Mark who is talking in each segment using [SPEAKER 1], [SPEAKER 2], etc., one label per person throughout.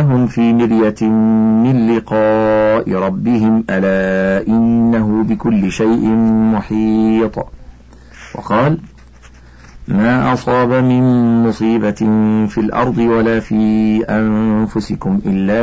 [SPEAKER 1] هم في مرية من لقاء ربهم ألا إنه بكل شيء محيط. وقال ما أصاب من مصيبة في الأرض ولا في أنفسكم إلا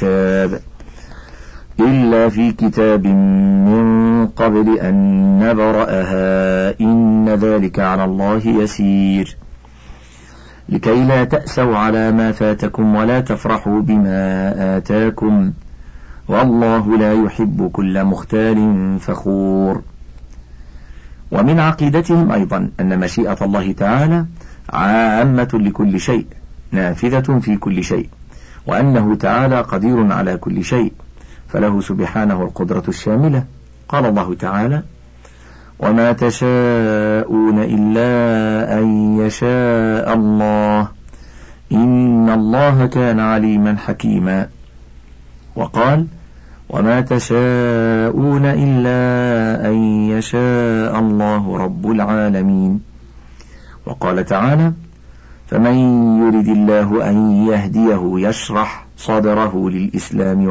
[SPEAKER 1] في كتاب من قبل أن نبرأها إن ذلك على الله يسير لكي لا تأسوا على ما فاتكم ولا تفرحوا بما آتاكم والله لا يحب كل مختال فخور. ومن عقيدتهم أيضا أن مشيئة الله تعالى عامة لكل شيء نافذة في كل شيء، وأنه تعالى قدير على كل شيء، فله سبحانه القدرة الشاملة. قال الله تعالى وما تشاءون إلا أن يشاء الله إن الله كان عليما حكيما. وقال وما تشاءون إلا أن يشاء الله رب العالمين. وقال تعالى فمن يرد الله أن يهديه يشرح صدره للإسلام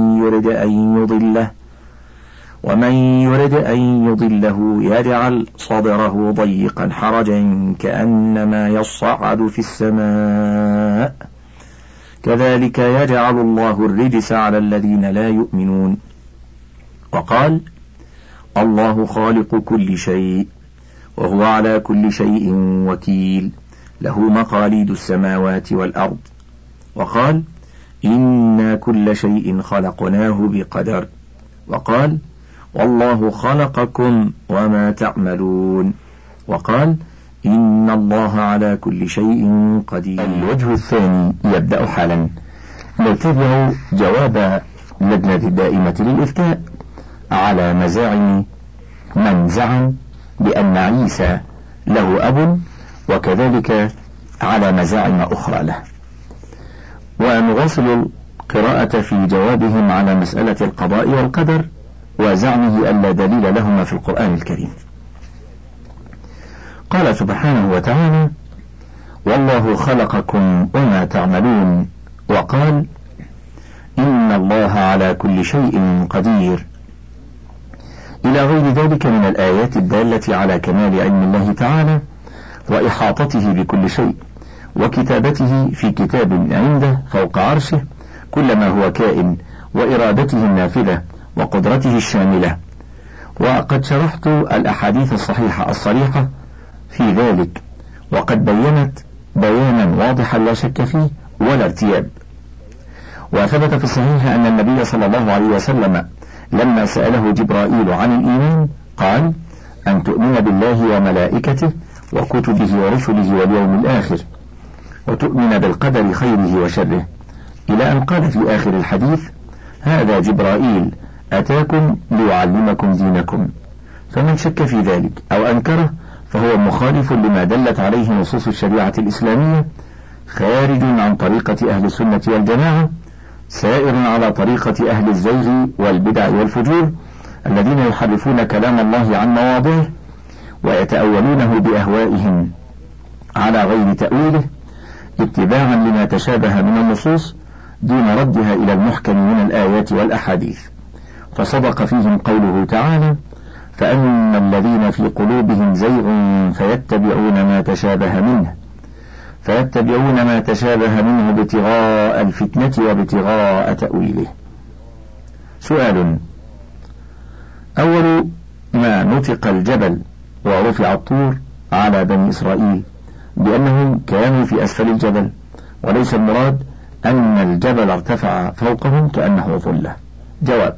[SPEAKER 1] ومن يرد أن يضله يجعل صدره ضيقا حرجا كأنما يصعد في السماء كذلك يجعل الله الرجس على الذين لا يؤمنون. وقال الله خالق كل شيء وهو على كل شيء وكيل له مقاليد السماوات والأرض. وقال إنا كل شيء خلقناه بقدر. وقال والله خلقكم وما تعملون. وقال إن الله على كل شيء قدير.
[SPEAKER 2] الوجه الثاني يبدأ حالا. نتبع جواب اللجنة الدائمة للإفتاء على مزاعم من زعم بأن عيسى له أب، وكذلك على مزاعم أخرى له. ونواصل القراءة في جوابهم على مسألة القضاء والقدر وزعمه ألا دليل لهما في القرآن الكريم. قال سبحانه وتعالى والله خلقكم وما تعملون. وقال إن الله على كل شيء قدير، إلى غير ذلك من الآيات الدالة على كمال علم الله تعالى وإحاطته بكل شيء وكتابته في كتاب عنده فوق عرشه كل ما هو كائن، وإرادته النافذة وقدرته الشاملة. وقد شرحت الأحاديث الصحيحة الصريحة في ذلك، وقد بينت بيانا واضحا لا شك فيه ولا ارتياب. وثبت في الصحيح أن النبي صلى الله عليه وسلم لما سأله جبرائيل عن الإيمان قال أن تؤمن بالله وملائكته وكتبه ورسله واليوم الآخر وتؤمن بالقدر خيره وشره، إلى أن قال في آخر الحديث هذا جبرائيل أتاكم ليعلمكم دينكم. فمن شك في ذلك أو أنكره فهو مخالف لما دلت عليه نصوص الشريعة الإسلامية، خارج عن طريقة أهل السنة والجماعة، سائر على طريقة أهل الزيغ والبدع والفجور الذين يحرفون كلام الله عن مواضعه ويتأولونه بأهوائهم على غير تأويله اتباعا لما تشابه من النصوص دون ردها إلى المحكم من الآيات والأحاديث. فصدق فيهم قوله تعالى فأما الذين في قلوبهم زيغ فيتبعون ما تشابه منه ابتغاء الفتنة وابتغاء تأويله. سؤال: أول ما نطق الجبل ورفع الطور على بني إسرائيل بأنهم كانوا في أسفل الجبل، وليس المراد أن الجبل ارتفع فوقهم كأنه ظلة. جواب: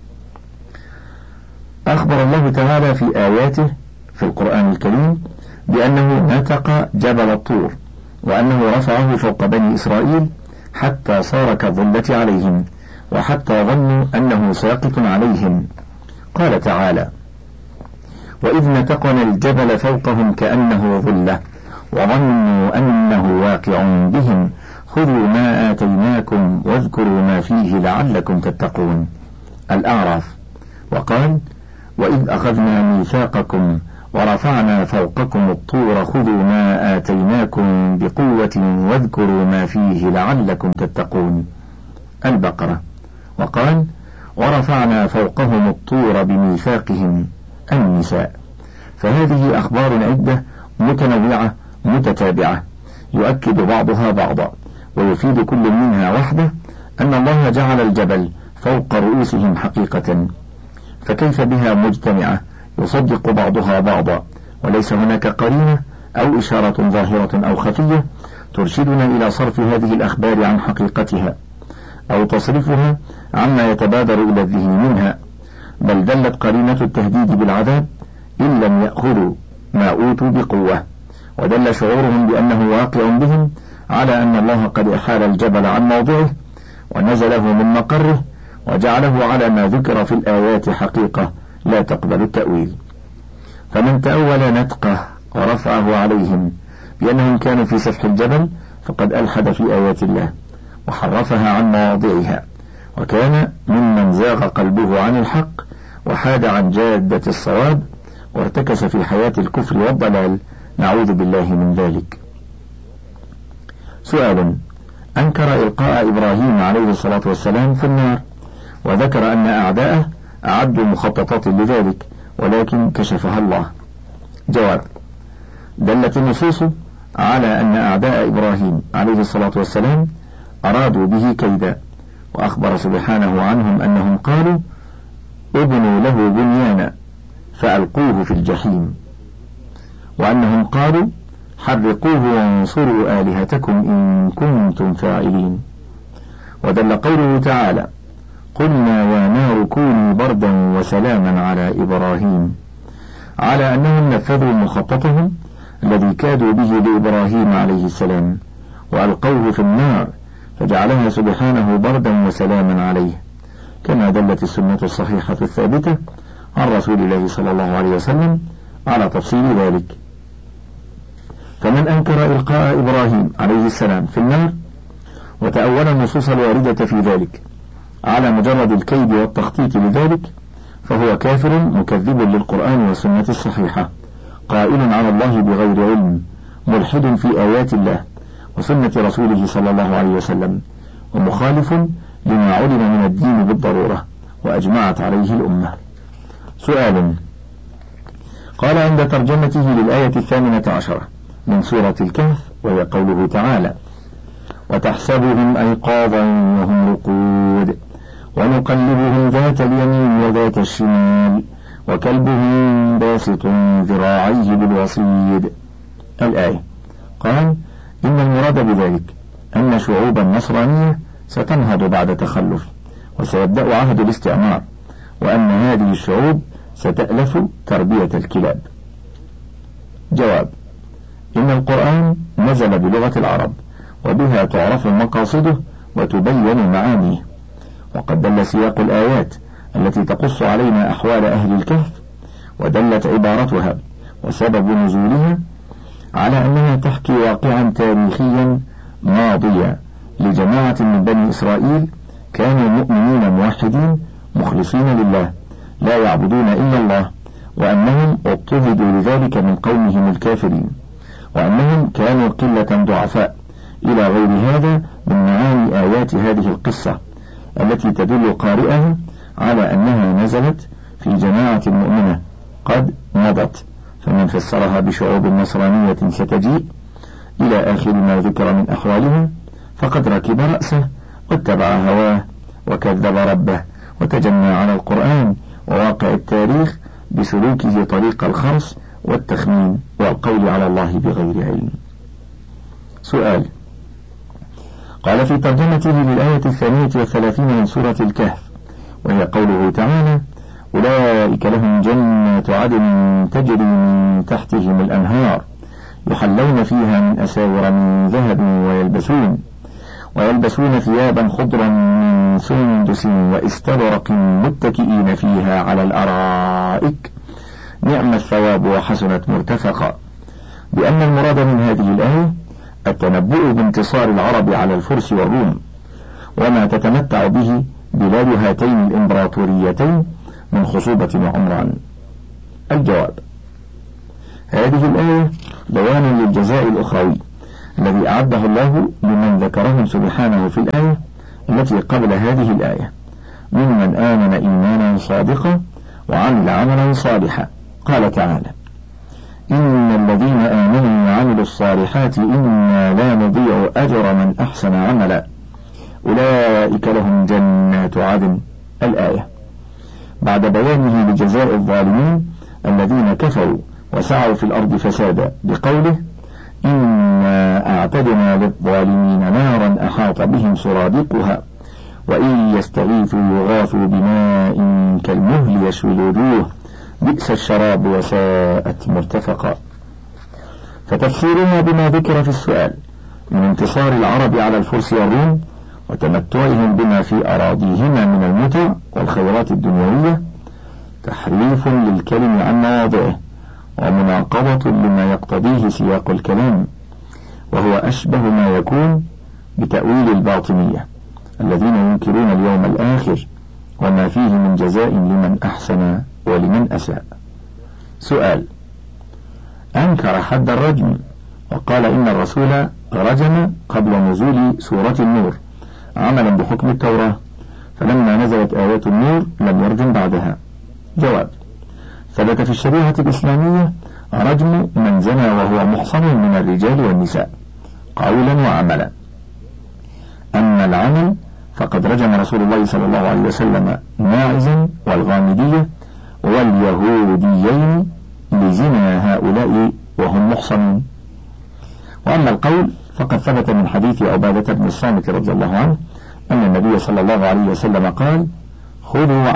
[SPEAKER 2] أخبر الله تعالى في آياته في القرآن الكريم بأنه نطق جبل الطور وأنه رفعه فوق بني إسرائيل حتى صار كالظلة عليهم وحتى ظنوا أنه ساقط عليهم. قال تعالى: وإذ نتقنا الجبل فوقهم كأنه ظلة وظنوا أنه واقع بهم خذوا ما آتيناكم واذكروا ما فيه لعلكم تتقون. الأعراف. وقال: وإذ أخذنا ميثاقكم ورفعنا فوقكم الطور خذوا ما آتيناكم بقوة واذكروا ما فيه لعلكم تتقون. البقرة. وقال: ورفعنا فوقهم الطور بميثاقهم النساء. فهذه أخبار عدة متنوعة متتابعة يؤكد بعضها بعضا، ويفيد كل منها وحده أن الله جعل الجبل فوق رؤوسهم حقيقة، فكيف بها مجتمعة يصدق بعضها بعضا، وليس هناك قرينة أو إشارة ظاهرة أو خفية ترشدنا إلى صرف هذه الأخبار عن حقيقتها أو تصرفها عما يتبادر إلى الذهن منها، بل دلت قرينة التهديد بالعذاب إن لم يأخذوا ما أوتوا بقوة، ودل شعورهم بأنه واقع بهم على أن الله قد أحال الجبل عن موضعه ونزله من مقره وجعله على ما ذكر في الآيات حقيقة لا تقبل التأويل. فمن تأول نتقه ورفعه عليهم بأنهم كانوا في سفح الجبل فقد ألحد في آيات الله وحرفها عن مواضعها، وكان ممن زاغ قلبه عن الحق وحاد عن جادة الصواب وارتكس في حياة الكفر والضلال، نعوذ بالله من ذلك. سؤال: أنكر إلقاء إبراهيم عليه الصلاة والسلام في النار، وذكر أن أعداءه أعدوا مخططات لذلك ولكن كشفها الله. جواب: دلت النصوص على أن أعداء إبراهيم عليه الصلاة والسلام أرادوا به كيدا، وأخبر سبحانه عنهم أنهم قالوا: ابنوا له بنيانا فألقوه في الجحيم، وأنهم قالوا: حرقوه وانصروا آلهتكم إن كنتم فاعلين. ودل قوله تعالى: قلنا يا نار كوني بردا وسلاما على إبراهيم، على أنهم نفذوا مخططهم الذي كادوا به لإبراهيم عليه السلام وألقوه في النار فجعلها سبحانه بردا وسلاما عليه، كما دلت السنة الصحيحة الثابتة عن رسول الله صلى الله عليه وسلم على تفصيل ذلك. فمن أنكر إلقاء إبراهيم عليه السلام في النار وتأول النصوص الواردة في ذلك على مجرد الكيد والتخطيط لذلك فهو كافر مكذب للقرآن والسنة الصحيحة، قائل على الله بغير علم، ملحد في آيات الله وسنة رسوله صلى الله عليه وسلم، ومخالف لما علم من الدين بالضرورة وأجمعت عليه الأمة. سؤال: قال عند ترجمته للآية 18 من سورة الكهف، وهي قوله تعالى: وتحسبهم أيقاظا وهم رقود ونقلبهم ذات اليمين وذات الشمال وكلبهم باسط ذراعيه بالوصيد. الآية. قال: إن المراد بذلك أن شعوب النصرانية ستنهض بعد تخلف وسيبدأ عهد الاستعمار، وأن هذه الشعوب ستألف تربية الكلاب. جواب: إن القرآن نزل بلغة العرب وبها تعرف مقاصده وتبين معانيه، وقد دل سياق الآيات التي تقص علينا أحوال أهل الكهف ودلت عبارتها وسبب نزولها على أنها تحكي واقعا تاريخيا ماضيا لجماعة من بني إسرائيل كانوا مؤمنين موحدين مخلصين لله لا يعبدون إلا الله، وأنهم اضطهدوا لذلك من قومهم الكافرين، وأنهم كانوا قلة ضعفاء، إلى غير هذا من معاني آيات هذه القصة التي تدل قارئها على أنها نزلت في جماعة مؤمنة قد مضت، فمن فسرها بشعوب نصرانية ستجيء إلى آخر ما ذكر من أحوالها فقد ركب رأسه واتبع هواه وكذب ربه وتجنى على القرآن وواقع التاريخ بسلوكه طريق الخرص والتخمين والقول على الله بغير علم. سؤال: قال في ترجمته للآية 32 من سورة الكهف، وهي قوله تعالى: أولئك لهم جنات عدن تجري من تحتهم الأنهار يحلون فيها من أساور من ذهب ويلبسون ثيابا خضرا من سندس واستبرق متكئين فيها على الأرائك نعم الثواب وحسنت مرتفقا، بأن المراد من هذه الآية التنبؤ بانتصار العرب على الفرس والروم وما تتمتع به بلاد هاتين الإمبراطوريتين من خصوبة وعمران. الجواب: هذه الآية بيان للجزاء الأخروي الذي أعده الله لمن ذكرهم سبحانه في الآية التي قبل هذه الآية: ممن آمن إيمانا صادقا وعمل عملا صالحا. قال تعالى: إن الذين آمنوا وعملوا الصالحات إنا لا نضيع أجر من أحسن عملا أولئك لهم جنات عدن. الآية، بعد بيانه لجزاء الظالمين الذين كفروا وسعوا في الأرض فسادا بقوله: إنا أعتدنا للظالمين نارا أحاط بهم سرادقها وإن يستغيثوا يغاثوا بماء كالمهل يشوي الوجوه بئس الشراب وساءت مرتفقا. فتفسيرها بما ذكر في السؤال من انتصار العرب على الفرس والروم وتمتعهم بما في أراضيهما من المتع والخيرات الدنيوية تحريف للكلم عن مواضعه ومناقضة لما يقتضيه سياق الكلام، وهو أشبه ما يكون بتأويل الباطنية الذين ينكرون اليوم الآخر وما فيه من جزاء لمن أحسن ولمن أساء. سؤال: أنكر حد الرجم وقال إن الرسول رجم قبل نزول سورة النور عملا بحكم التوراة، فلما نزلت آيات النور لم يرجم بعدها. جواب: ثبت في الشريعة الإسلامية رجم من زنى وهو محصن من الرجال والنساء قولا وعملا. أما العمل فقد رجم رسول الله صلى الله عليه وسلم ماعزا والغامدية واليهوديين لزنا هؤلاء وهم محصنون. وأما القول فقد ثبت من حديث عبادة بن الصامت رضي الله عنه أن النبي صلى الله عليه وسلم قال: خذوا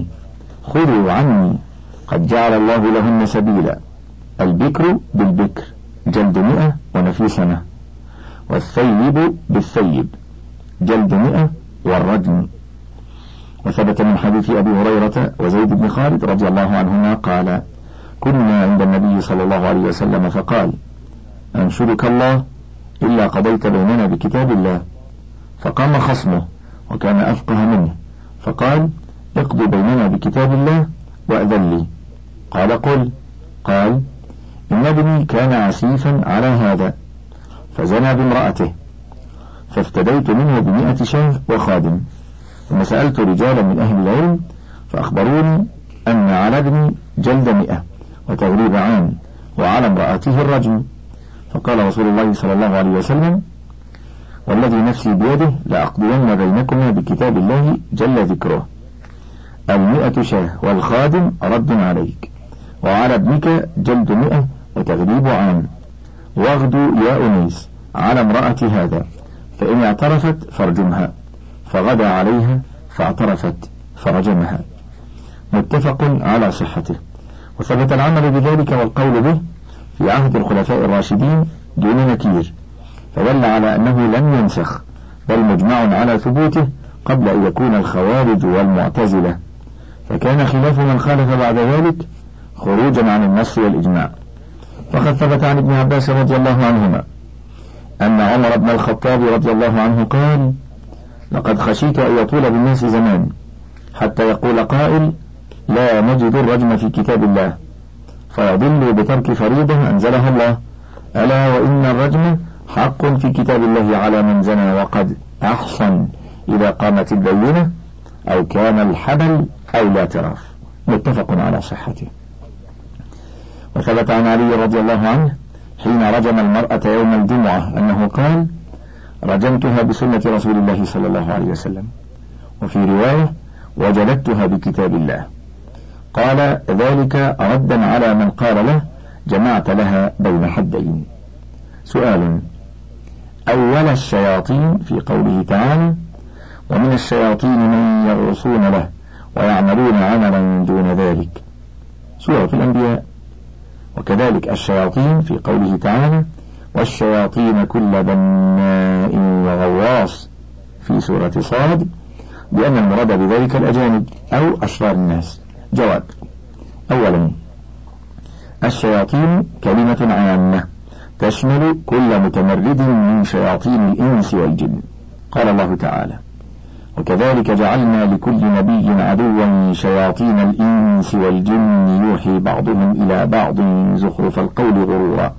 [SPEAKER 2] عني قد جعل الله لهن سبيلا، البكر بالبكر جلد 100 ونفي سنة، والثيب بالثيب جلد 100 والرجم. وثبت من حديث أبي هريرة وزيد بن خالد رضي الله عنهما قال: كنا عند النبي صلى الله عليه وسلم فقال: أنشدك الله إلا قضيت بيننا بكتاب الله. فقام خصمه وكان أفقه منه فقال: اقضي بيننا بكتاب الله وأذن لي. قال: قل. قال: إن ابني كان عسيفا على هذا فزنى بامرأته فافتديت منه ب100 شاه وخادم، ثم سألت رجالا من أهل العلم فأخبروني أن على ابني جلد 100 وتغريب عام وعلى امرأته الرجم. فقال رسول الله صلى الله عليه وسلم: والذي نفسي بيده لأقضين بينكما بكتاب الله جل ذكره، 100 شاه والخادم رد عليك، وعلى ابنك جلد 100 وتغريب عام، واغدوا يا أنيس على امرأة هذا، فإن اعترفت فارجمها، فغدا عليها فاعترفت فرجمها. متفق على صحته. وثبت العمل بذلك والقول به في عهد الخلفاء الراشدين دون نكير، فدل على أنه لم ينسخ بل مجمع على ثبوته قبل أن يكون الخوارج والمعتزلة، فكان خلاف من خالف بعد ذلك خروجا عن النص والإجماع. فقد ثبت عن ابن عباس رضي الله عنهما أن عمر بن الخطاب رضي الله عنه قال: لقد خشيت أن يطول بالناس زمان حتى يقول قائل: لا نجد الرجم في كتاب الله، فيضل بترك فريضة أنزلها الله، ألا وإن الرجم حق في كتاب الله على من زنى وقد أحصن إذا قامت البينة أو كان الحبل أو الاعتراف. متفق على صحته. وثبت عن علي رضي الله عنه حين رجم المرأة يوم الجمعة أنه قال: رجمتها بسنة رسول الله صلى الله عليه وسلم، وفي رواية: وجلدتها بكتاب الله. قال ذلك ردا على من قال له: جمعت لها بين حدين. سؤال: أول الشياطين في قوله تعالى: ومن الشياطين من يغوصون له ويعملون عملا دون ذلك، سورة الأنبياء. وكذلك الشياطين في قوله تعالى: والشياطين كل بناء وغواص في سورة صاد، بأن المراد بذلك الأجانب أو أشرار الناس. جواب: أولا، الشياطين كلمة عامة تشمل كل متمرد من شياطين الإنس والجن. قال الله تعالى: وكذلك جعلنا لكل نبي عدوا شياطين الإنس والجن يوحي بعضهم إلى بعض زخرف القول غرورا.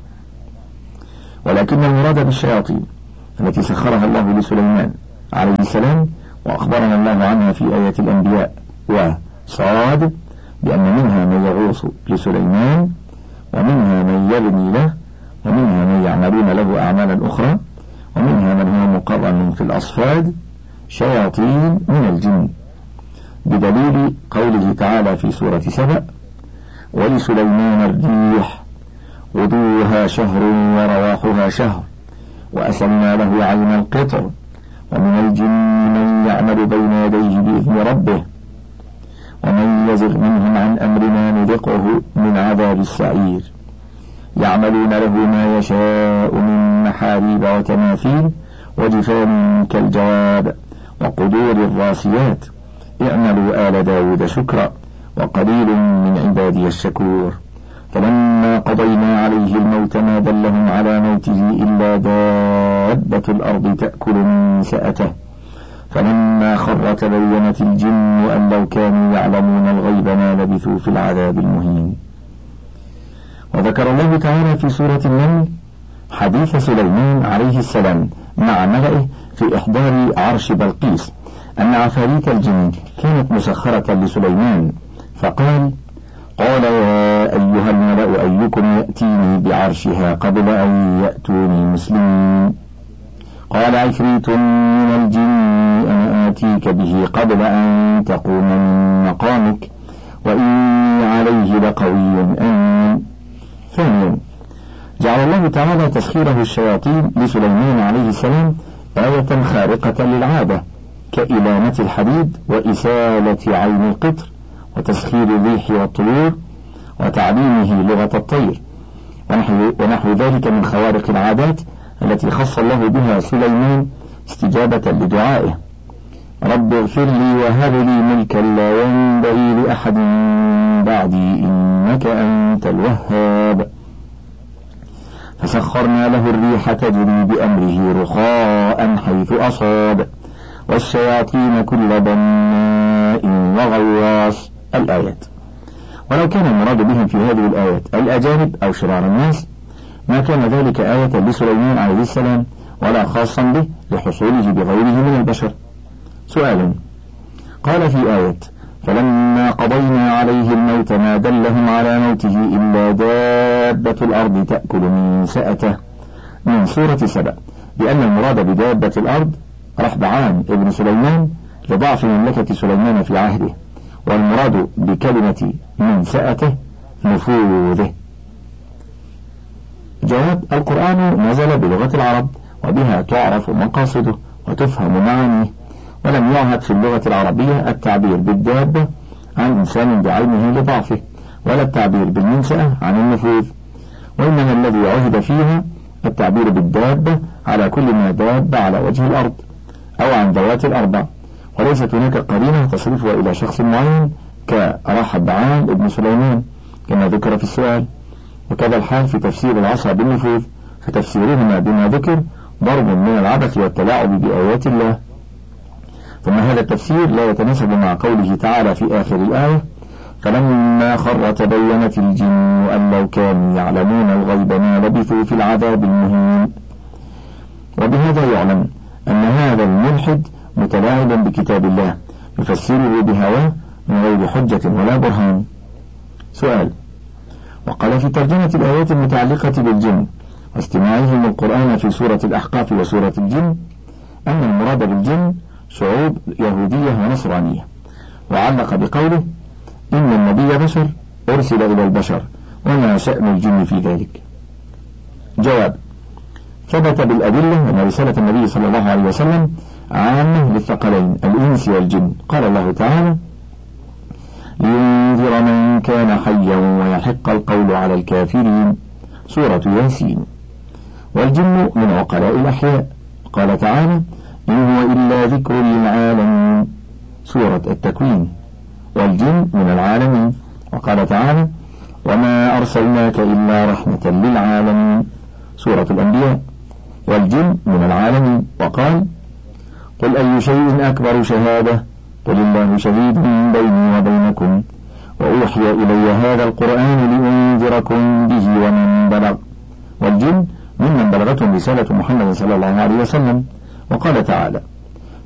[SPEAKER 2] ولكن المراد بالشياطين التي سخرها الله لسليمان عليه السلام وأخبرنا الله عنها في آية الأنبياء وصاد بأن منها من يغوص لسليمان، ومنها من يبني له، ومنها من يعملون له أعمالا أخرى، ومنها من هو مقرن في الأصفاد شياطين من الجن، بدليل قوله تعالى في سورة سبأ: ولسليمان الريح غدوها شهر ورواحها شهر وأسلنا له عين القطر ومن الجن من يعمل بين يديه بإذن ربه ومن يزغ منهم عن أمرنا نذقه من عذاب السعير يعملون له ما يشاء من محاريب وتماثيل وجفان كالجواب وقدور الراسيات اعملوا آل داود شكرا وقليل من عبادي الشكور. فلما قضينا عليه الموت ما دلهم على موته إلا دابة الأرض تأكل من سأته فلما خر تبينت الجن أن لو كانوا يعلمون الغيب ما لبثوا في العذاب المهين. وذكر الله تعالى في سورة النمل حديث سليمان عليه السلام مع ملئه في إحضار عرش بلقيس أن عفاريت الجن كانت مسخرة لسليمان، فقال: قال يا أيها الملأ أيكم يأتيني بعرشها قبل أن يأتوني مسلمين؟ قال: عفريت من الجن أنا آتيك به قبل أن تقوم من مقامك وإني عليه لقوي أمين. ثانيا، جعل الله تعالى تسخيره الشياطين لسليمان عليه السلام آية خارقة للعادة كإلامة الحديد وإسالة عين القطر وتسخير الريح والطيور وتعليمه لغة الطير ونحو ذلك من خوارق العادات التي خص الله بها سليمان استجابة لدعائه: رب اغفر لي وهب لي ملكا لا ينبغي لأحد بعدي إنك أنت الوهاب. فسخرنا له الريح تجري بأمره رخاء حيث أصاب والشياطين كل بناء وغواص. الآيات. ولو كان المراد بهم في هذه الآيات الأجانب أو شرار الناس ما كان ذلك آية لسليمان عليه السلام ولا خاصا به لحصوله بغيره من البشر. سؤال: قال في آية فلما قضينا عليه الموت ما دلهم على موته إلا دابة الأرض تأكل من سأته من سورة سبأ بأن المراد بدابة الأرض رحبعان ابن سليمان لضعف مملكة سليمان في عهده، والمراد بكلمة من سأته نفوذه. جواب: القرآن نزل بلغة العرب وبها تعرف مقاصده وتفهم معانيه، ولم يعهد في اللغة العربية التعبير بالدابة عن إنسان بعينه لضعفه ولا التعبير بالمنسأة عن النفوذ، وإنما الذي عهد فيها التعبير بالدابة على كل ما داب على وجه الأرض أو عن ذوات الأربع، وليست هناك قرينة تصرفها إلى شخص معين كرحبعان ابن سليمان كما ذكر في السؤال. وكذا الحال في تفسير العصا بالنفوذ، فتفسيرهما بما ذكر ضرب من العبث والتلاعب بآيات الله. ثم هذا التفسير لا يتناسب مع قوله تعالى في آخر الآية: فلما خر تبينت الجن أن لو كانوا يعلمون الغيب ما لبثوا في العذاب المهين. وبهذا يعلم أن هذا الملحد متلاعبا بكتاب الله يفسره بهواه من غير حجة ولا برهان. سؤال: وقال في ترجمة الآيات المتعلقة بالجن واستماعهم القرآن في سورة الأحقاف وسورة الجن أن المراد بالجن شعوب يهودية ونصرانية، وعلق بقوله: إن النبي بشر أرسل إلى البشر وما شأن الجن في ذلك. جواب: ثبت بالأدلة أن رسالة النبي صلى الله عليه وسلم عامة للثقلين الإنس والجن. قال الله تعالى: لينذر من كان حيا ويحق القول على الكافرين. سورة ياسين. والجن من عقلاء الأحياء. قال تعالى: إن هو إلا ذكر للعالمين. سورة التكوين. والجن من العالمين. وقال تعالى: وما أرسلناك إلا رحمة للعالمين. سورة الأنبياء. والجن من العالمين. وقال: قل أي شيء أكبر شهادة قل الله شهيد بيني وبينكم وأوحي إلي هذا القرآن لأنذركم به ومن بلغ. والجن ممن بلغتهم رسالة محمد صلى الله عليه وسلم. وقال تعالى: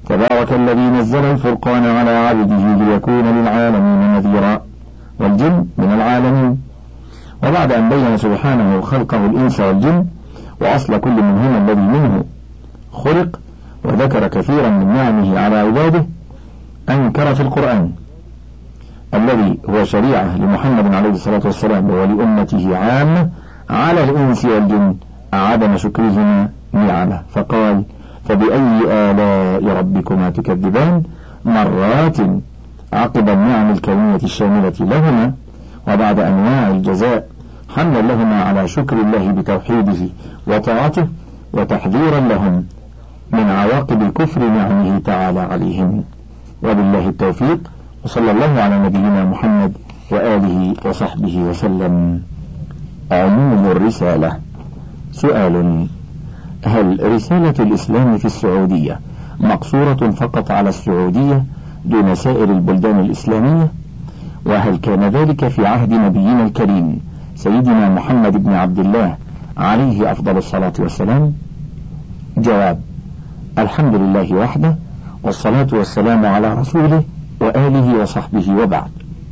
[SPEAKER 2] تبارك الذي نزل الفرقان على عبده ليكون للعالمين نذيرا، والجن من العالمين. وبعد أن بين سبحانه خلقه الإنس والجن وأصل كل منهما الذي منه خلق، وذكر كثيرا من نعمه على عباده، أنكر في القرآن الذي هو شريعة لمحمد عليه الصلاة والسلام ولأمته عامة على الإنس والجن عدم شكرهما نعمه، فقال: فبأي آلاء ربكما تكذبان، مرات عقب النعم الكونية الشاملة لهما، وبعد أنواع الجزاء حملا لهما على شكر الله بتوحيده وطاعته، وتحذيرا لهم من عواقب كفر نعمه تعالى عليهم. وبالله التوفيق، وصلى الله على نبينا محمد وآله وصحبه وسلم. عموم الرسالة. سؤال: هل رسالة الإسلام في السعودية مقصورة فقط على السعودية دون سائر البلدان الإسلامية؟ وهل كان ذلك في عهد نبينا الكريم سيدنا محمد بن عبد الله عليه أفضل الصلاة والسلام؟ جواب: الحمد لله وحده، والصلاة والسلام على رسوله وآله وصحبه، وبعد.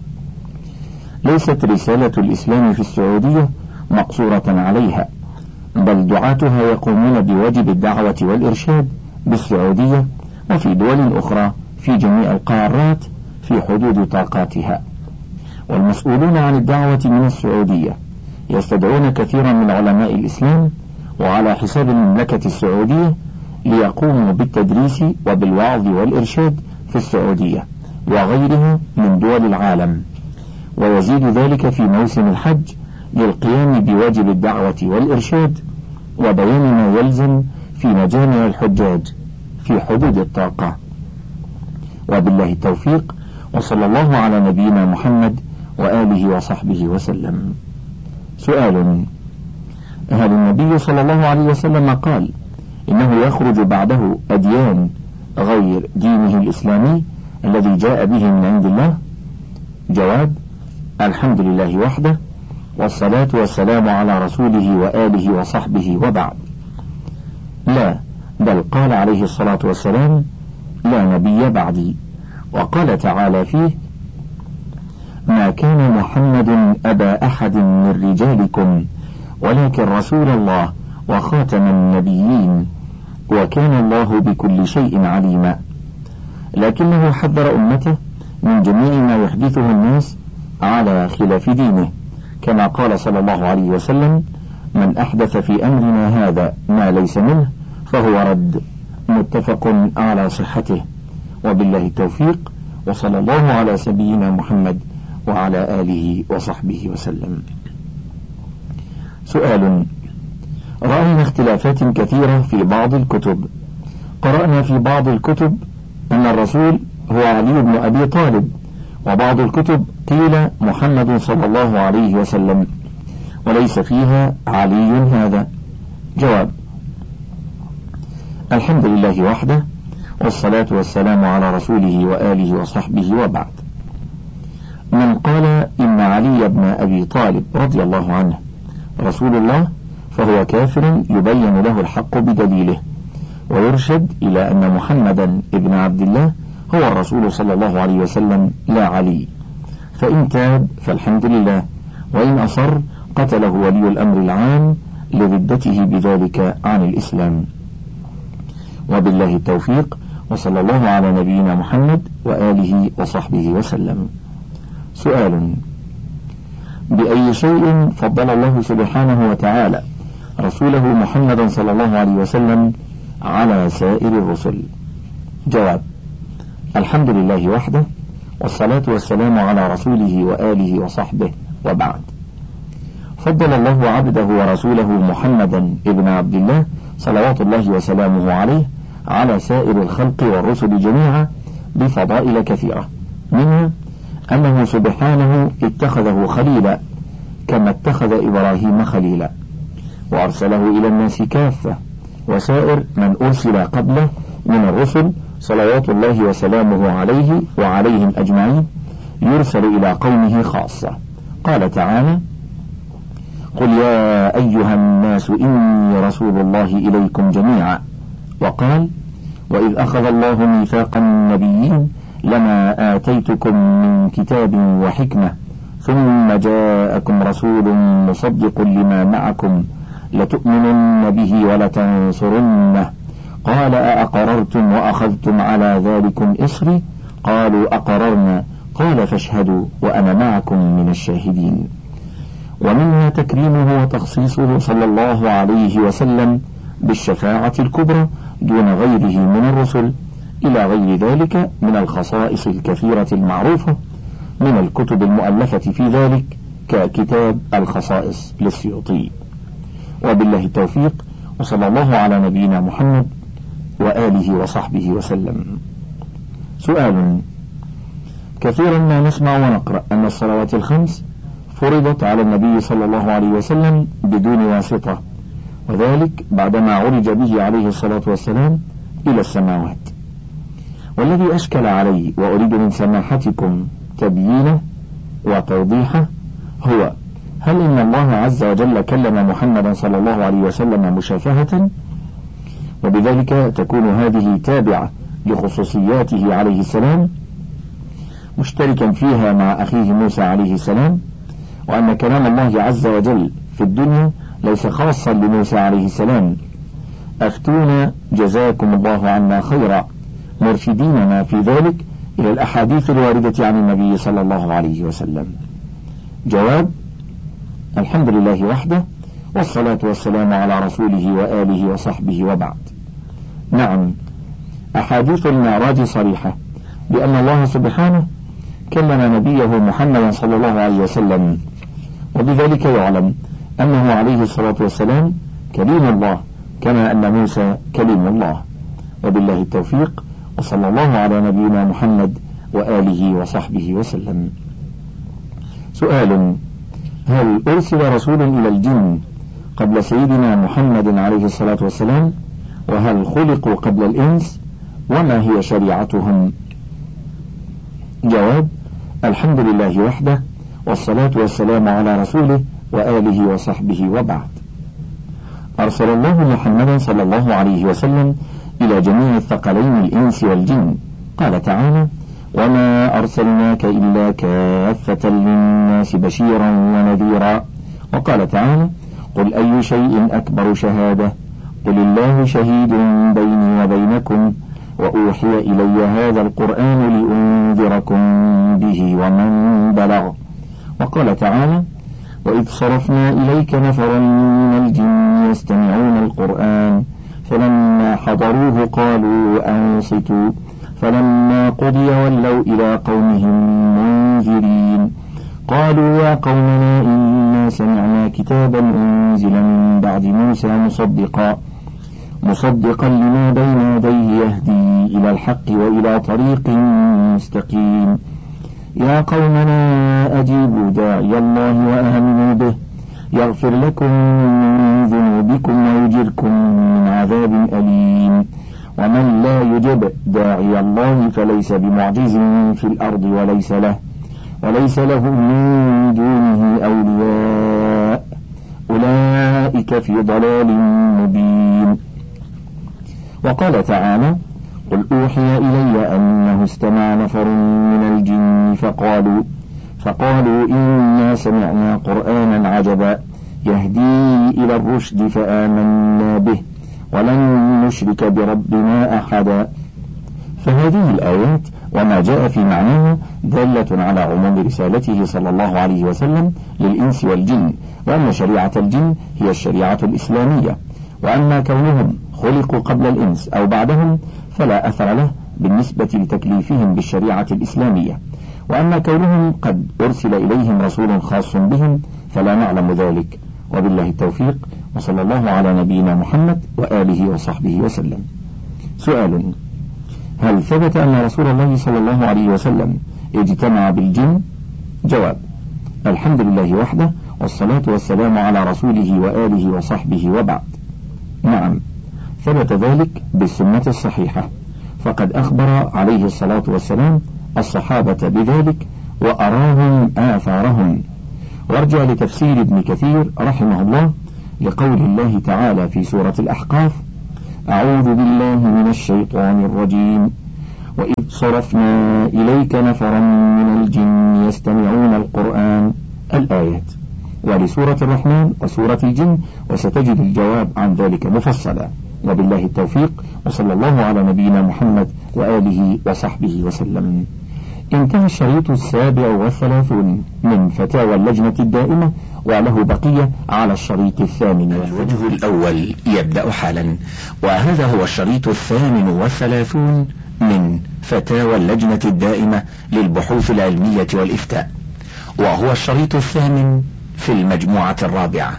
[SPEAKER 2] ليست رسالة الإسلام في السعودية مقصورة عليها، بل دعاتها يقومون بواجب الدعوة والإرشاد بالسعودية وفي دول أخرى في جميع القارات في حدود طاقاتها. والمسؤولون عن الدعوة من السعودية يستدعون كثيرا من علماء الإسلام وعلى حساب المملكة السعودية ليقوموا بالتدريس وبالوعظ والإرشاد في السعودية وغيرها من دول العالم، ويزيد ذلك في موسم الحج للقيام بواجب الدعوة والإرشاد وبيان ما يلزم في مجامع الحجاج في حدود الطاقة. وبالله التوفيق، وصلى الله على نبينا محمد وآله وصحبه وسلم. سؤال: هل النبي صلى الله عليه وسلم قال إنه يخرج بعده أديان غير دينه الإسلامي الذي جاء به من عند الله؟ جواب: الحمد لله وحده، والصلاة والسلام على رسوله وآله وصحبه، وبعد. لا، بل قال عليه الصلاة والسلام: لا نبي بعدي. وقال تعالى فيه: ما كان محمد أبا أحد من رجالكم ولكن رسول الله وخاتم النبيين وكان الله بكل شيء عليما. لكنه حذر أمته من جميع ما يحدثه الناس على خلاف دينه، كما قال صلى الله عليه وسلم: من أحدث في أمرنا هذا ما ليس منه فهو رد. متفق على صحته. وبالله التوفيق، وصلى الله على سيدنا محمد وعلى آله وصحبه وسلم. سؤال: رأينا اختلافات كثيرة في بعض الكتب. قرأنا في بعض الكتب أن الرسول هو علي بن أبي طالب، وبعض الكتب قيل محمد صلى الله عليه وسلم، وليس فيها علي هذا. جواب: الحمد لله وحده، والصلاة والسلام على رسوله وآله وصحبه، وبعد. من قال إن علي بن أبي طالب رضي الله عنه رسول الله فهو كافر يبين له الحق بدليله، ويرشد إلى أن محمدا ابن عبد الله هو الرسول صلى الله عليه وسلم لا علي، فإن تاب فالحمد لله، وإن أصر قتله ولي الأمر العام لردته بذلك عن الإسلام. وبالله التوفيق، وصلى الله على نبينا محمد وآله وصحبه وسلم. سؤال: بأي شيء فضل الله سبحانه وتعالى رسوله محمدا صلى الله عليه وسلم على سائر الرسل؟ جواب: الحمد لله وحده، والصلاة والسلام على رسوله وآله وصحبه، وبعد. فضل الله عبده ورسوله محمدا ابن عبد الله صلوات الله وسلامه عليه على سائر الخلق والرسل جميعا بفضائل كثيرة، منها أنه سبحانه اتخذه خليلا كما اتخذ إبراهيم خليلا، وأرسله إلى الناس كافة، وسائر من أرسل قبله من الرسل صلوات الله وسلامه عليه وعليهم أجمعين يرسل إلى قومه خاصة. قال تعالى: قل يا أيها الناس إني رسول الله إليكم جميعا. وقال: وإذ أخذ الله ميثاق النبيين لما آتيتكم من كتاب وحكمة ثم جاءكم رسول مصدق لما معكم لتؤمنن به ولتنصرنه قال أأقررتم وأخذتم على ذلكم إصري قالوا أقررنا قال فاشهدوا وأنا معكم من الشاهدين. ومنها تكريمه وتخصيصه صلى الله عليه وسلم بالشفاعة الكبرى دون غيره من الرسل إلى غير ذلك من الخصائص الكثيرة المعروفة من الكتب المؤلفة في ذلك ككتاب الخصائص للسيوطي. وبالله التوفيق، وصلى الله على نبينا محمد وآله وصحبه وسلم. سؤال: كثيرا ما نسمع ونقرأ أن الصلوات الخمس فرضت على النبي صلى الله عليه وسلم بدون واسطة، وذلك بعدما عرج به عليه الصلاة والسلام إلى السماوات. والذي أشكل علي وأريد من سماحتكم تبيينه وتوضيحه هو: هل إن الله عز وجل كلم محمدا صلى الله عليه وسلم مشافهة، وبذلك تكون هذه تابعة لخصوصياته عليه السلام مشتركا فيها مع أخيه موسى عليه السلام، وأن كلام الله عز وجل في الدنيا ليس خاصا لموسى عليه السلام؟ أفتونا جزاكم الله عنا خيرا مرشديننا في ذلك إلى الأحاديث الواردة عن النبي صلى الله عليه وسلم. جواب: الحمد لله وحده، والصلاة والسلام على رسوله وآله وصحبه، وبعد. نعم، أحاديث المعراج صريحة بأن الله سبحانه كلم نبيه محمدا صلى الله عليه وسلم، وبذلك يعلم أنه عليه الصلاة والسلام كليم الله كما أن موسى كليم الله. وبالله التوفيق، وصلى الله على نبينا محمد وآله وصحبه وسلم. سؤال: هل أرسل رسول إلى الجن قبل سيدنا محمد عليه الصلاة والسلام؟ وهل خلقوا قبل الإنس؟ وما هي شريعتهم؟ جواب: الحمد لله وحده، والصلاة والسلام على رسوله وآله وصحبه، وبعد. أرسل الله محمدا صلى الله عليه وسلم إلى جميع الثقلين الإنس والجن. قال تعالى: وما أرسلناك إلا كافة للناس بشيرا ونذيرا. وقال تعالى: قل أي شيء أكبر شهادة قل الله شهيد بيني وبينكم وأوحي إلي هذا القرآن لأنذركم به ومن بلغ. وقال تعالى: وإذ صرفنا إليك نفرا من الجن يستمعون القرآن فلما حضروه قالوا أنصتوا فلما قضي ولوا إلى قومهم منذرين قالوا يا قومنا إنا سمعنا كتابا أنزل من بعد موسى مصدقا لما بين يديه يهدي إلى الحق وإلى طريق مستقيم يا قومنا أجيبوا داعي الله وآمنوا به يغفر لكم من ذنوبكم ويجركم من عذاب أليم ومن لا يجب داعي الله فليس بمعجز في الأرض وليس له من دونه أولياء أولئك في ضلال مبين. وقال تعالى: قل أوحي إلي أنه استمع نفر من الجن فقالوا إنا سمعنا قرآنا عجبا يهدي إلى الرشد فآمنا به ولن نشرك بربنا أحدا. فهذه الآيات وما جاء في معناها دالة على عموم رسالته صلى الله عليه وسلم للإنس والجن، وأن شريعة الجن هي الشريعة الإسلامية، وأما كونهم خلقوا قبل الإنس أو بعدهم فلا أثر له بالنسبة لتكليفهم بالشريعة الإسلامية، وأما كونهم قد أرسل إليهم رسول خاص بهم فلا نعلم ذلك. وبالله التوفيق، وصلى الله على نبينا محمد وآله وصحبه وسلم. سؤال: هل ثبت أن رسول الله صلى الله عليه وسلم اجتمع بالجن؟ جواب: الحمد لله وحده، والصلاة والسلام على رسوله وآله وصحبه، وبعد. نعم، ثبت ذلك بالسنة الصحيحة، فقد أخبر عليه الصلاة والسلام الصحابة بذلك وأراهم آثارهم. وارجع لتفسير ابن كثير رحمه الله لقول الله تعالى في سورة الأحقاف: أعوذ بالله من الشيطان الرجيم. وإذ صرفنا إليك نفرا من الجن يستمعون القرآن الآيات. ولسورة الرحمن وسورة الجن، وستجد الجواب عن ذلك مفصلا. وبالله التوفيق، وصلى الله على نبينا محمد وآله وصحبه وسلم. انتهى الشريط 37 من فتاوى اللجنة الدائمة، وله بقية على الشريط 8.
[SPEAKER 1] الوجه الأول يبدأ حالا، وهذا هو الشريط 38 من فتاوى اللجنة الدائمة للبحوث العلمية والإفتاء، وهو الشريط 8 في المجموعة 4.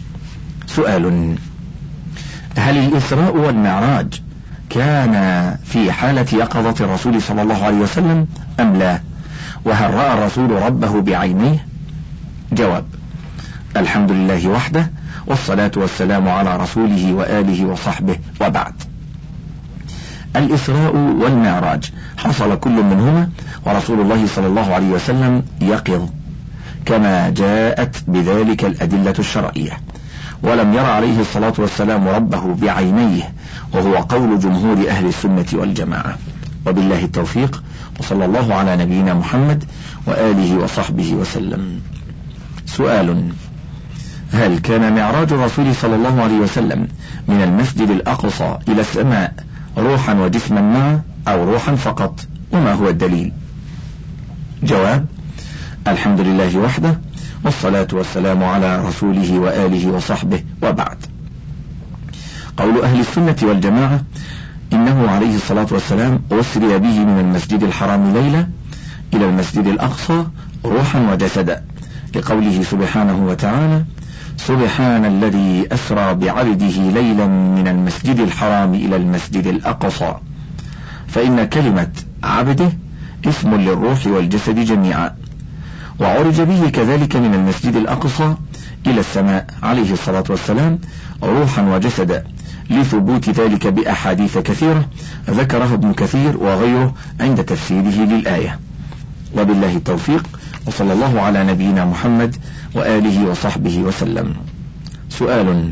[SPEAKER 1] سؤال: هل الإسراء والمعراج كان في حالة يقظة الرسول صلى الله عليه وسلم أم لا؟ وهل رأى الرسول ربه بعينيه؟ جواب: الحمد لله وحده، والصلاة والسلام على رسوله وآله وصحبه، وبعد. الإسراء والمعراج حصل كل منهما ورسول الله صلى الله عليه وسلم يقظ كما جاءت بذلك الأدلة الشرعية، ولم ير عليه الصلاة والسلام ربه بعينيه، وهو قول جمهور أهل السنة والجماعة. وبالله التوفيق، وصلى الله على نبينا محمد وآله وصحبه وسلم. سؤال: هل كان معراج الرسول صلى الله عليه وسلم من المسجد الأقصى إلى السماء روحا وجسما معا، أو روحا فقط؟ وما هو الدليل؟ جواب: الحمد لله وحده، والصلاة والسلام على رسوله وآله وصحبه، وبعد. قول أهل السنة والجماعة إنه عليه الصلاة والسلام أسري به من المسجد الحرام ليلة إلى المسجد الأقصى روحا وجسدا، لقوله سبحانه وتعالى: سبحان الذي أسرى بعبده ليلا من المسجد الحرام إلى المسجد الأقصى. فإن كلمة عبده اسم للروح والجسد جميعا. وعرج به كذلك من المسجد الأقصى إلى السماء عليه الصلاة والسلام روحا وجسدا، لثبوت ذلك بأحاديث كثيرة ذكرها ابن كثير وغيره عند تفسيره للآية. وبالله التوفيق، وصلى الله على نبينا محمد وآله وصحبه وسلم. سؤال: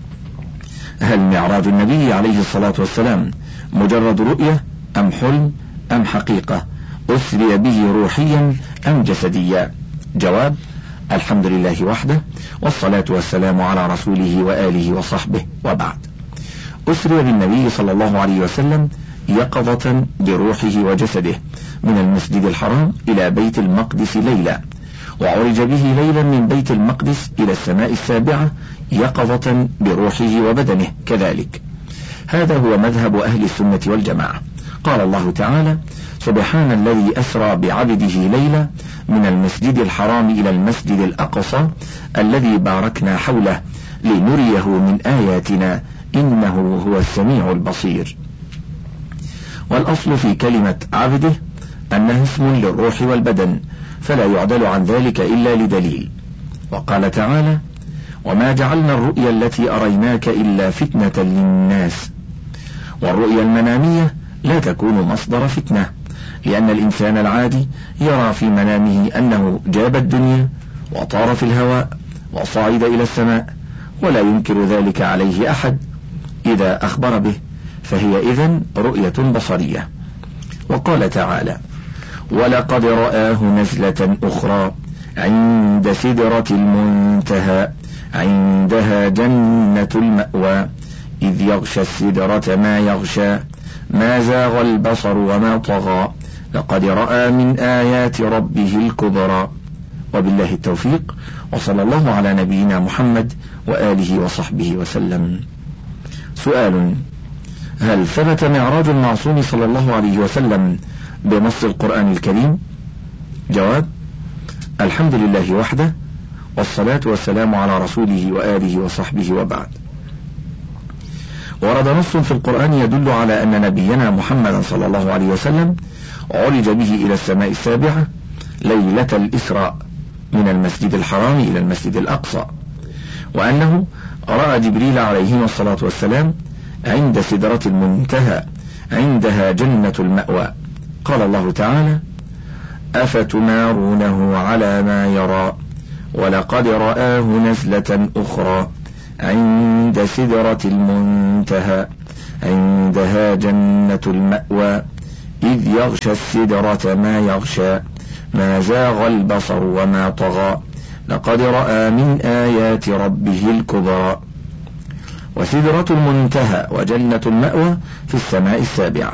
[SPEAKER 1] هل معراج النبي عليه الصلاة والسلام مجرد رؤية أم حلم أم حقيقة؟ أسري به روحيا أم جسديا؟ جواب: الحمد لله وحده، والصلاة والسلام على رسوله وآله وصحبه، وبعد. أسري بالنبي صلى الله عليه وسلم يقظة بروحه وجسده من المسجد الحرام إلى بيت المقدس ليلة، وعرج به ليلا من بيت المقدس إلى السماء السابعة يقظة بروحه وبدنه كذلك. هذا هو مذهب أهل السنة والجماعة. قال الله تعالى: سبحان الذي أسرى بعبده ليلا من المسجد الحرام إلى المسجد الأقصى الذي باركنا حوله لنريه من آياتنا إنه هو السميع البصير. والأصل في كلمة عبده أنه اسم للروح والبدن، فلا يعدل عن ذلك إلا لدليل. وقال تعالى: وما جعلنا الرؤيا التي أريناك إلا فتنة للناس. والرؤيا المنامية لا تكون مصدر فتنة، لأن الإنسان العادي يرى في منامه أنه جاب الدنيا وطار في الهواء وصعد إلى السماء، ولا ينكر ذلك عليه أحد إذا أخبر به، فهي إذن رؤية بصرية. وقال تعالى: ولقد رآه نزلة أخرى عند سدرة المنتهى عندها جنة المأوى إذ يغشى السدرة ما يغشى ما زاغ البصر وما طغى لقد رأى من آيات ربه الكبرى. وبالله التوفيق، وصلى الله على نبينا محمد وآله وصحبه وسلم. سؤال: هل ثبت معراج المعصوم صلى الله عليه وسلم بنص القرآن الكريم؟ جواب: الحمد لله وحده، والصلاة والسلام على رسوله وآله وصحبه، وبعد. ورد نص في القرآن يدل على أن نبينا محمد صلى الله عليه وسلم عرج به إلى السماء السابعة ليلة الإسراء من المسجد الحرام إلى المسجد الأقصى، وأنه رأى جبريل عليه الصلاة والسلام عند سدرة المنتهى عندها جنة المأوى. قال الله تعالى: أفتمارونه على ما يرى ولقد رآه نزلة أخرى عند سدرة المنتهى عندها جنة المأوى إذ يغشى السدرة ما يغشى ما زاغ البصر وما طغى لقد رأى من آيات ربه الكبرى. وسدرة المنتهى وجنة المأوى في السماء السابعة.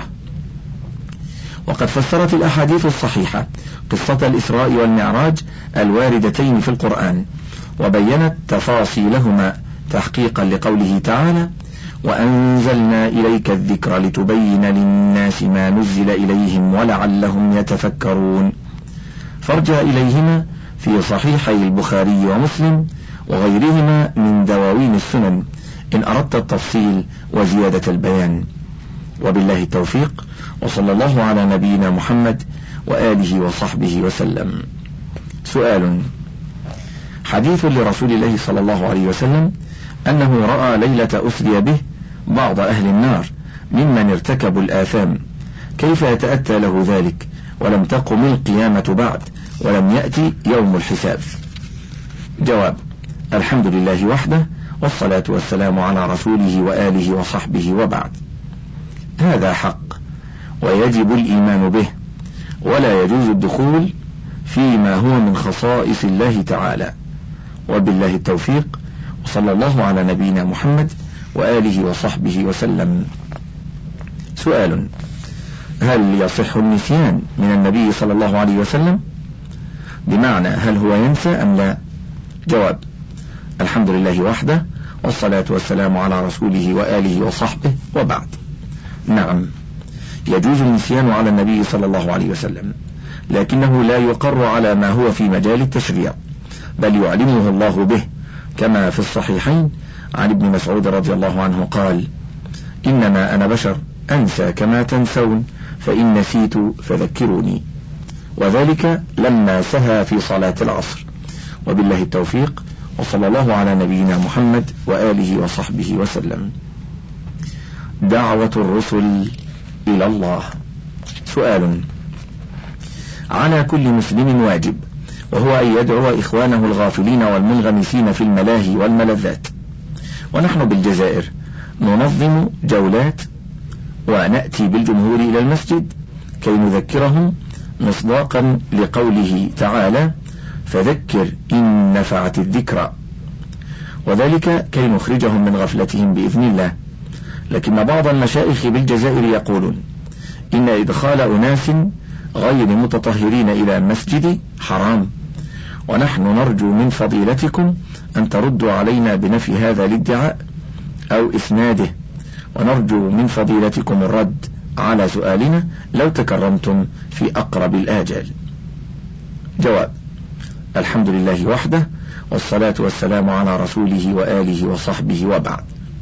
[SPEAKER 1] وقد فسرت الأحاديث الصحيحة قصة الإسراء والمعراج الواردتين في القرآن، وبينت تفاصيلهما تحقيقا لقوله تعالى: وأنزلنا إليك الذكر لتبين للناس ما نزل إليهم ولعلهم يتفكرون. فارجع إليهما في صحيحي البخاري ومسلم وغيرهما من دواوين السنن إن أردت التفصيل وزيادة البيان. وبالله التوفيق، وصلى الله على نبينا محمد وآله وصحبه وسلم. سؤال: حديث لرسول الله صلى الله عليه وسلم أنه رأى ليلة أسري به بعض أهل النار ممن ارتكبوا الآثام، كيف يتأتى له ذلك ولم تقم القيامة بعد ولم يأتي يوم الحساب؟ جواب: الحمد لله وحده، والصلاة والسلام على رسوله وآله وصحبه وبعد. هذا حق ويجب الإيمان به، ولا يجوز الدخول فيما هو من خصائص الله تعالى. وبالله التوفيق، وصلى الله على نبينا محمد وآله وصحبه وسلم. سؤال: هل يصح النسيان من النبي صلى الله عليه وسلم؟ بمعنى هل هو ينسى أم لا؟ جواب: الحمد لله وحده، والصلاة والسلام على رسوله وآله وصحبه وبعد. نعم، يجوز النسيان على النبي صلى الله عليه وسلم، لكنه لا يقر على ما هو في مجال التشريع، بل يعلمه الله به، كما في الصحيحين عن ابن مسعود رضي الله عنه قال: إنما أنا بشر أنسى كما تنسون، فإن نسيت فذكروني. وذلك لما سهى في صلاة العصر. وبالله التوفيق، وصلى الله على نبينا محمد وآله وصحبه وسلم. دعوة الرسل إلى الله. سؤال: على كل مسلم واجب، وهو أن يدعو إخوانه الغافلين والمنغمسين في الملاهي والملذات. ونحن بالجزائر ننظم جولات ونأتي بالجمهور إلى المسجد كي نذكرهم مصداقا لقوله تعالى: فذكر إن نفعت الذكرى، وذلك كي نخرجهم من غفلتهم بإذن الله. لكن بعض المشايخ بالجزائر يقولون إن إدخال أناس غير متطهرين إلى المسجد حرام، ونحن نرجو من فضيلتكم أن تردوا علينا بنفي هذا الادعاء أو إسناده، ونرجو من فضيلتكم الرد على سؤالنا لو تكرمتم في أقرب الآجال. جواب: الحمد لله وحده، والصلاة والسلام على رسوله وآله وصحبه وبعد.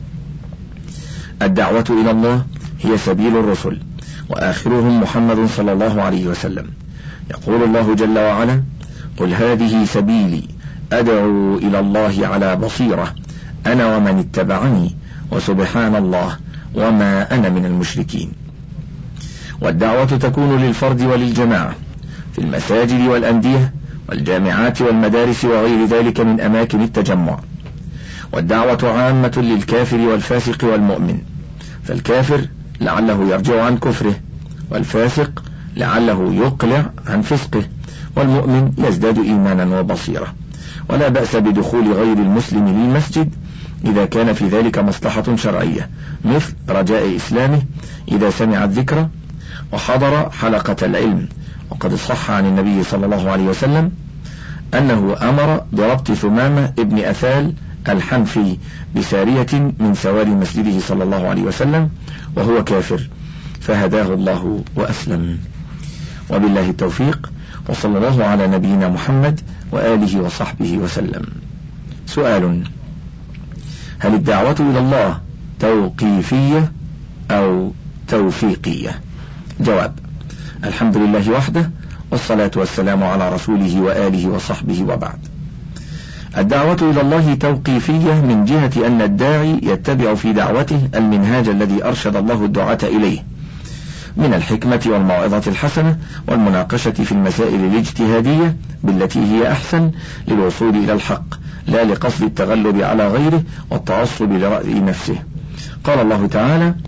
[SPEAKER 1] الدعوة إلى الله هي سبيل الرسل، وآخرهم محمد صلى الله عليه وسلم. يقول الله جل وعلا: قل هذه سبيلي أدعو إلى الله على بصيرة أنا ومن اتبعني وسبحان الله وما أنا من المشركين. والدعوة تكون للفرد وللجماعة في المساجد والأندية والجامعات والمدارس وغير ذلك من أماكن التجمع. والدعوة عامة للكافر والفاسق والمؤمن، فالكافر لعله يرجع عن كفره، والفاسق لعله يقلع عن فسقه، والمؤمن يزداد إيمانا وبصيرة. ولا بأس بدخول غير المسلم للمسجد إذا كان في ذلك مصلحة شرعية، مثل رجاء إسلامه إذا سمع الذكر وحضر حلقة العلم. وقد صح عن النبي صلى الله عليه وسلم أنه أمر بربط ثمامة ابن أثال الحنفي بسارية من سواري مسجده صلى الله عليه وسلم وهو كافر، فهداه الله وأسلم. وبالله التوفيق، وصلى الله على نبينا محمد وآله وصحبه وسلم. سؤال: هل الدعوة إلى الله توقيفية أو توفيقية؟ جواب: الحمد لله وحده، والصلاة والسلام على رسوله وآله وصحبه وبعد. الدعوة إلى الله توقيفية من جهة أن الداعي يتبع في دعوته المنهاج الذي أرشد الله الدعاة إليه من الحكمة والموعظة الحسنة والمناقشة في المسائل الاجتهادية بالتي هي أحسن للوصول إلى الحق، لا لقصد التغلب على غيره والتعصب لرأي نفسه. قال الله تعالى: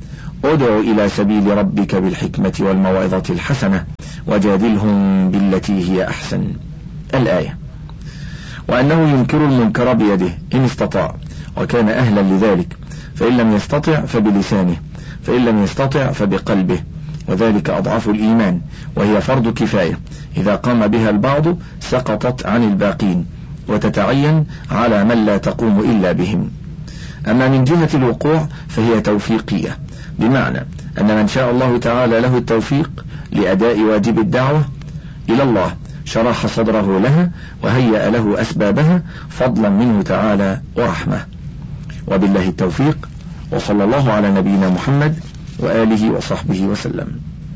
[SPEAKER 1] ادع إلى سبيل ربك بالحكمة والموعظة الحسنة وجادلهم بالتي هي أحسن. الآية. وأنه ينكر المنكر بيده إن استطاع وكان أهلا لذلك، فإن لم يستطع فبلسانه، فإن لم يستطع فبقلبه، وذلك أضعف الإيمان، وهي فرض كفاية، إذا قام بها البعض سقطت عن الباقين وتتعين على من لا تقوم إلا بهم. أما من جهة الوقوع فهي توفيقية، بمعنى أن من شاء الله تعالى له التوفيق لأداء واجب الدعوة إلى الله شرح صدره لها وهيأ له أسبابها فضلا منه تعالى ورحمة. وبالله التوفيق، وصلى الله على نبينا محمد وآله وصحبه وسلم.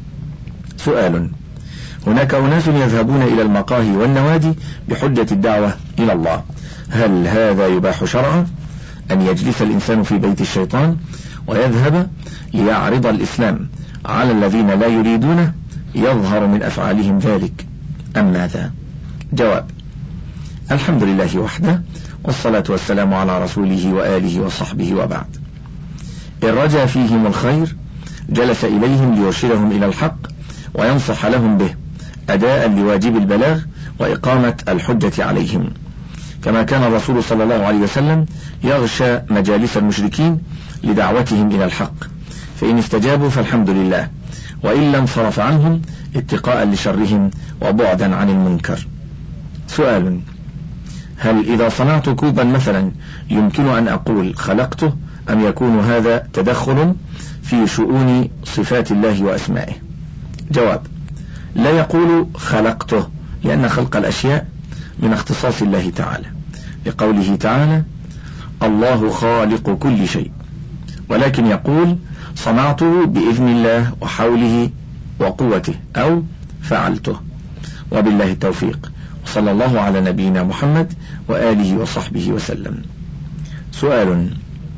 [SPEAKER 1] سؤال: هناك أناس يذهبون إلى المقاهي والنوادي بحجة الدعوة إلى الله، هل هذا يباح شرعا؟ أن يجلس الإنسان في بيت الشيطان ويذهب ليعرض الإسلام على الذين لا يريدونه يظهر من أفعالهم ذلك، أم ماذا؟ جواب: الحمد لله وحده، والصلاة والسلام على رسوله وآله وصحبه، وبعد. إن رجا فيهم الخير جلس إليهم ليرشدهم إلى الحق وينصح لهم به أداء لواجب البلاغ وإقامة الحجة عليهم، كما كان الرسول صلى الله عليه وسلم يغشى مجالس المشركين لدعوتهم إلى الحق، فإن استجابوا فالحمد لله، وإن لم صرف عنهم اتقاء لشرهم وبعدا عن المنكر. سؤال: هل إذا صنعت كوبا مثلا يمكن أن أقول خلقته، أم يكون هذا تدخل في شؤون صفات الله وأسمائه؟ جواب: لا يقول خلقته، لأن خلق الأشياء من اختصاص الله تعالى، لقوله تعالى: الله خالق كل شيء، ولكن يقول صنعته بإذن الله وحوله وقوته، أو فعلته. وبالله التوفيق، وصلى الله على نبينا محمد وآله وصحبه وسلم. سؤال: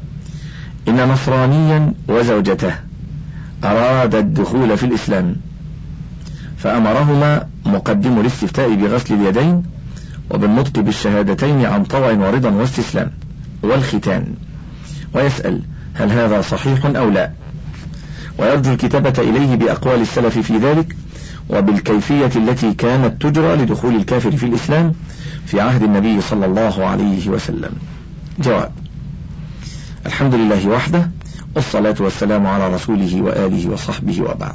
[SPEAKER 1] إن نصرانيا وزوجته أراد الدخول في الإسلام، فأمرهما مقدم الاستفتاء بغسل اليدين وبالنطق بالشهادتين عن طوع ورضا واستسلام والختان، ويسأل: هل هذا صحيح أو لا؟ ويرجو الكتابة إليه بأقوال السلف في ذلك وبالكيفية التي كانت تجرى لدخول الكافر في الإسلام في عهد النبي صلى الله عليه وسلم. جواب: الحمد لله وحده، والصلاة والسلام على رسوله وآله وصحبه، وبعد.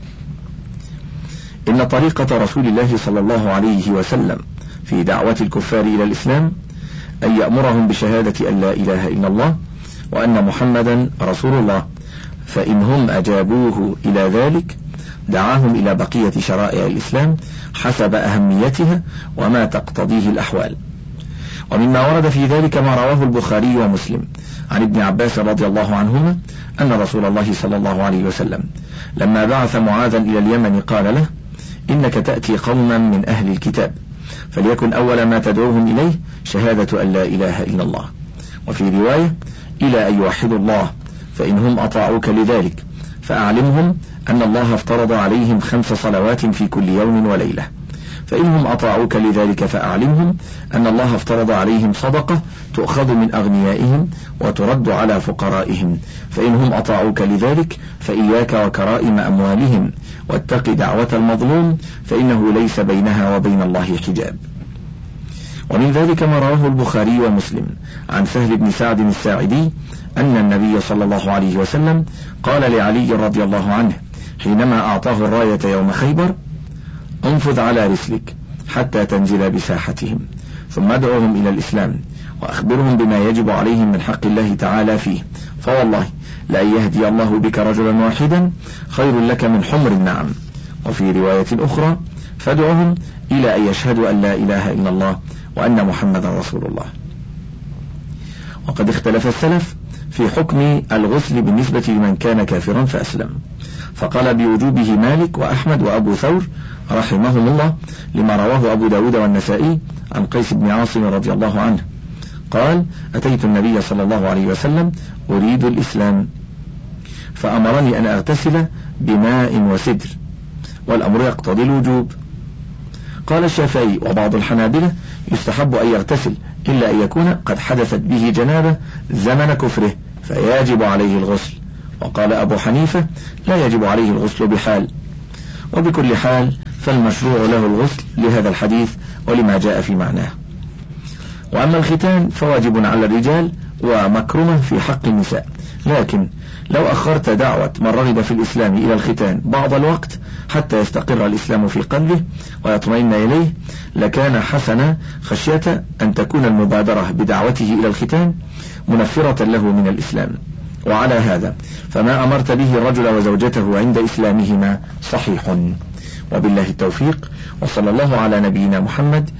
[SPEAKER 1] إن طريقة رسول الله صلى الله عليه وسلم في دعوة الكفار إلى الإسلام أن يأمرهم بشهادة أن لا إله إلا الله وأن محمدا رسول الله، فإن هم أجابوه إلى ذلك دعاهم إلى بقية شرائع الإسلام حسب أهميتها وما تقتضيه الأحوال. ومما ورد في ذلك ما رواه البخاري ومسلم عن ابن عباس رضي الله عنهما أن رسول الله صلى الله عليه وسلم لما بعث معاذا إلى اليمن قال له: إنك تأتي قوما من أهل الكتاب، فليكن أول ما تدعوهم إليه شهادة أن لا إله إلا الله، وفي رواية: إلى أن يوحدوا الله، فإن هم أطاعوك لذلك فأعلمهم أن الله افترض عليهم 5 صلوات في كل يوم وليلة، فإن هم أطاعوك لذلك فأعلمهم أن الله افترض عليهم صدقة تؤخذ من أغنيائهم وترد على فقرائهم، فإن هم أطاعوك لذلك فإياك وكرائم أموالهم، واتق دعوة المظلوم فإنه ليس بينها وبين الله حجاب. ومن ذلك ما رواه البخاري ومسلم عن سهل بن سعد الساعدي أن النبي صلى الله عليه وسلم قال لعلي رضي الله عنه حينما أعطاه الراية يوم خيبر: انفذ على رسلك حتى تنزل بساحتهم، ثم ادعوهم إلى الإسلام وأخبرهم بما يجب عليهم من حق الله تعالى فيه، فوالله لأن يهدي الله بك رجلا واحدا خير لك من حمر النعم. وفي رواية أخرى: فادعوهم إلى أن يشهدوا أن لا إله إلا الله وأن محمدا رسول الله. وقد اختلف السلف في حكم الغسل بالنسبة لمن كان كافرا فأسلم، فقال بوجوبه مالك وأحمد وأبو ثور رحمهم الله، لما رواه أبو داود والنسائي عن قيس بن عاصم رضي الله عنه قال: أتيت النبي صلى الله عليه وسلم أريد الإسلام، فأمرني أن أغتسل بماء وسدر، والأمر يقتضي الوجوب. قال الشافعي وبعض الحنابلة: يستحب أن يغتسل إلا أن يكون قد حدثت به جنابة زمن كفره فيجب عليه الغسل، وقال أبو حنيفة لا يجب عليه الغسل بحال، وبكل حال فالمشروع له الغسل لهذا الحديث ولما جاء في معناه. وأما الختان فواجب على الرجال ومكرمة في حق النساء، لكن لو أخرت دعوة من رغب في الإسلام إلى الختان بعض الوقت حتى يستقر الإسلام في قلبه ويطمئن إليه لكان حسنا، خشية أن تكون المبادرة بدعوته إلى الختان منفرة له من الإسلام. وعلى هذا فما أمرت به الرجل وزوجته عند إسلامهما صحيح. وبالله التوفيق، وصلى الله على نبينا محمد